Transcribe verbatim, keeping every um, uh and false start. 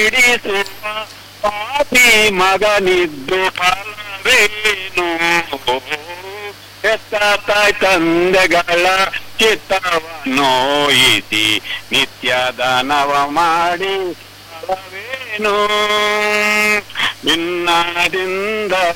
ಬಿಡಿಸುವ ಪಾಪಿ ಮಗನಿದ್ದು ಫಲವೇನು? ಹೆತ್ತ ತಾಯಿ ತಂದೆಗಳ ಚಿತ್ತವನ್ನೋಯಿಸಿ ನಿತ್ಯ ದಾನವ ಮಾಡಿ ಫಲವೇನು? ನಿನ್ನದಿಂದ